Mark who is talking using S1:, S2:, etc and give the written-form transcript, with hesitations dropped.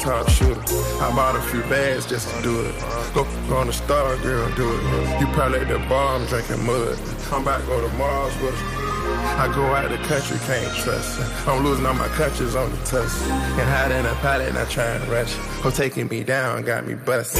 S1: top shooter. I bought a few bags just to do it. Go on the star, girl, do it. You probably at the bar, I'm drinking mud. I'm about to go to Mars with her. I go out the country, can't trust her. I'm losing all my countries on the tusk. And hide in a pilot, not trying to rush. Who taking me down, got me busted.